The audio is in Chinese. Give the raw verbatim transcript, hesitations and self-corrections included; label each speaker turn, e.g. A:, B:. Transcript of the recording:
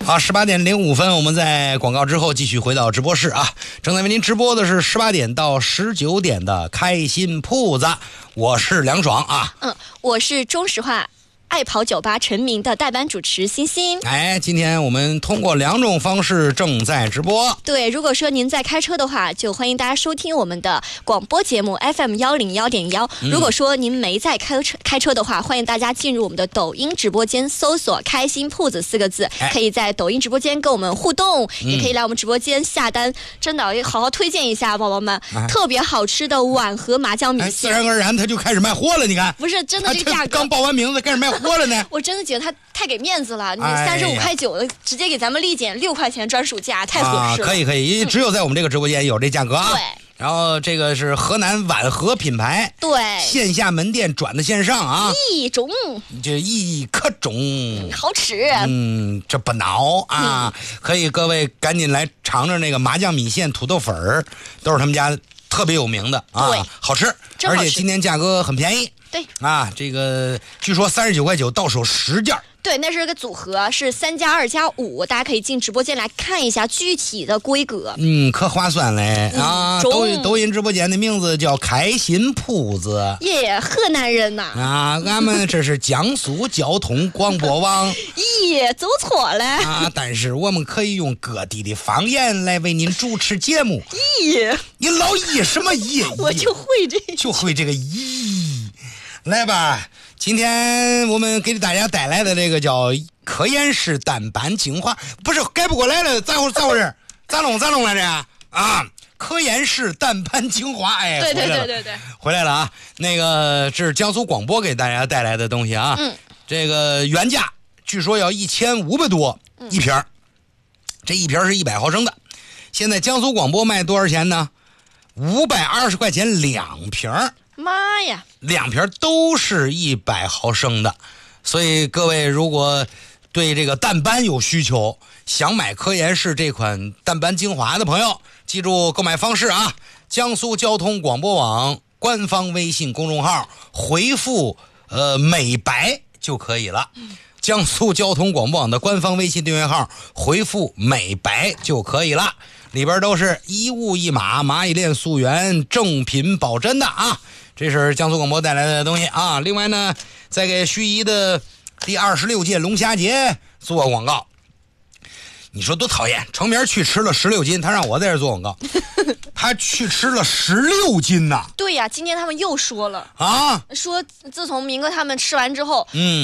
A: 好，十八点零五分，我们在广告之后继续回到直播室啊。正在为您直播的是十八点到十九点的开心铺子，我是梁爽啊。
B: 嗯，我是中石化爱跑酒吧陈明的代班主持欣欣。
A: 哎，今天我们通过两种方式正在直播。
B: 对，如果说您在开车的话，就欢迎大家收听我们的广播节目 F M 幺零幺点幺。如果说您没在开车开车的话，欢迎大家进入我们的抖音直播间，搜索“开心铺子”四个字，
A: 哎、
B: 可以在抖音直播间跟我们互动，嗯、也可以来我们直播间下单。真的，好好推荐一下宝宝们，哎、特别好吃的碗和麻酱米线。哎、
A: 自然而然他就开始卖货了，你看，
B: 不是真的这个价格，
A: 刚报完名字开始卖货了呢。
B: 我真的觉得他太给面子了，你三十五块九的直接给咱们立减六块钱专属价，太合适了。
A: 啊、可以可以，因为只有在我们这个直播间有这价格啊。
B: 对。
A: 然后这个是河南碗和品牌，
B: 对，
A: 线下门店转的线上啊，
B: 一种，
A: 这一克种，
B: 嗯、好吃，
A: 嗯，这不挠啊，嗯、可以各位赶紧来尝尝那个麻酱米线、土豆粉儿，都是他们家特别有名的啊，
B: 对，
A: 好吃，
B: 真好吃，
A: 而且今天价格很便宜，
B: 对，
A: 啊，这个据说三十九块九到手十件。
B: 对，那是个组合，是三加二加五，大家可以进直播间来看一下具体的规格。
A: 嗯，可划算嘞、嗯、啊！抖音抖音直播间的名字叫开心铺子。
B: 耶，河南人呐！
A: 啊，俺们这是江苏交通广播网。
B: 耶，走错了
A: 啊！但是我们可以用各地的方言来为您主持节目。
B: 耶，
A: 你老咦什么咦？
B: 我就会这，
A: 就会这个咦。来吧。今天我们给大家带来的这个叫科颜氏淡斑精华，不是改不过来了，咋回咋回事？咋弄咋弄来着啊？科颜氏淡斑精华，哎，
B: 对对对对对，
A: 回来了啊！那个是江苏广播给大家带来的东西啊，
B: 嗯，
A: 这个原价据说要一千五百多一瓶、嗯，这一瓶是一百毫升的，现在江苏广播卖多少钱呢？五百二十块钱两瓶。
B: 妈呀，
A: 两瓶都是一百毫升的，所以各位如果对这个淡斑有需求，想买科颜氏这款淡斑精华的朋友，记住购买方式啊，江苏交通广播网官方微信公众号回复呃美白就可以了。嗯，江苏交通广播网的官方微信订阅号回复美白就可以了，里边都是一物一码蚂蚁链溯源正品保真的啊。这是江苏广播带来的东西啊！另外呢，再给盱眙的第二十六届龙虾节做广告。你说多讨厌！程明去吃了十六斤，他让我在这做广告，他去吃了十六斤呐！
B: 对呀，今天他们又说了
A: 啊，
B: 说自从明哥他们吃完之后，
A: 嗯。